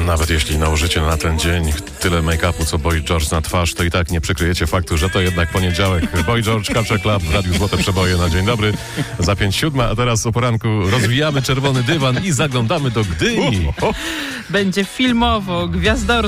Nawet jeśli nałożycie na ten dzień tyle make-upu, co Boy George na twarz, to i tak nie przykryjecie faktu, że to jednak poniedziałek. Boy George, Culture Club w Radiu Złote Przeboje na dzień dobry. Za 5:07, a teraz o poranku rozwijamy czerwony dywan i zaglądamy do Gdyni. Będzie filmowo, gwiazdorsko.